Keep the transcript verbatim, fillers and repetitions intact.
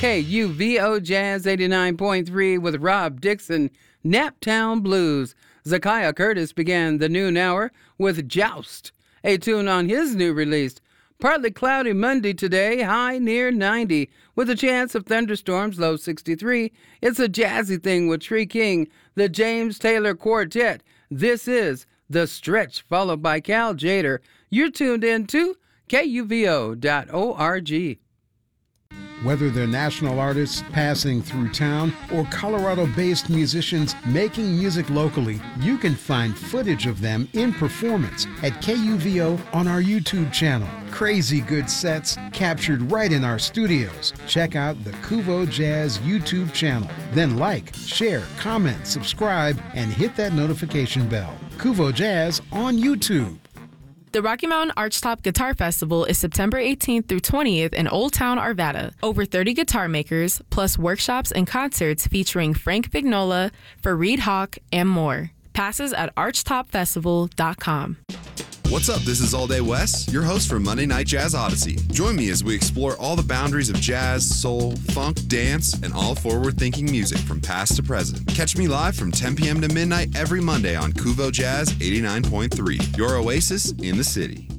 K U V O Jazz eighty-nine point three with Rob Dixon, Naptown Blues. Zakiah Curtis began the noon hour with Joust, a tune on his new release. Partly cloudy Monday today, high near ninety, with a chance of thunderstorms, low sixty-three. It's a jazzy thing with Tree King, the James Taylor Quartet. This is The Stretch, followed by Cal Jader. You're tuned in to K U V O dot org. Whether they're national artists passing through town or Colorado-based musicians making music locally, you can find footage of them in performance at K U V O on our YouTube channel. Crazy good sets captured right in our studios. Check out the Kuvo Jazz YouTube channel. Then like, share, comment, subscribe, and hit that notification bell. Kuvo Jazz on YouTube. The Rocky Mountain Archtop Guitar Festival is September eighteenth through twentieth in Old Town, Arvada. Over thirty guitar makers, plus workshops and concerts featuring Frank Vignola, Fareed Hawk, and more. Passes at archtop festival dot com. What's up? This is All Day West, your host for Monday Night Jazz Odyssey. Join me as we explore all the boundaries of jazz, soul, funk, dance, and all forward-thinking music from past to present. Catch me live from ten p.m. to midnight every Monday on Kuvo Jazz eighty-nine point three, your oasis in the city.